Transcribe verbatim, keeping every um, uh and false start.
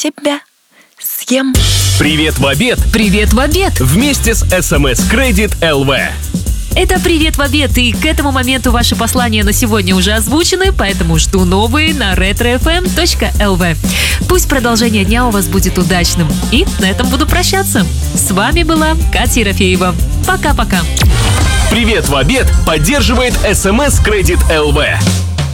тебя съем. Привет в обед! Привет в обед! Вместе с эс эм эс Credit эл ви. Это «Привет в обед», и к этому моменту ваши послания на сегодня уже озвучены, поэтому жду новые на ретро эф эм точка эл ви. Пусть продолжение дня у вас будет удачным. И на этом буду прощаться. С вами была Катя Ерофеева. Пока-пока. Привет в обед поддерживает эс эм эс Credit эл ви.